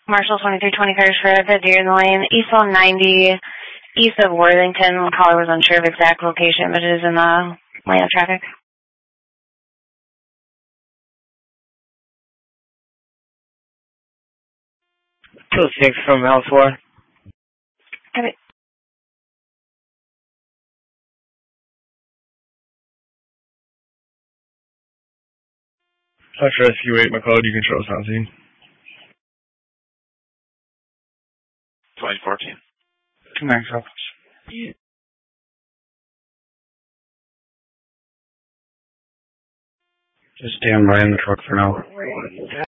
Marshall 2320 Cartersford, Deer Lane, East 190, east of Worthington. Caller was unsure of exact location, but it is in the lane of traffic. 2-6 from L4. Okay. Touch Rescue 8, McCall, you control sound scene. 2014. Max office. Just stand by in the truck for now.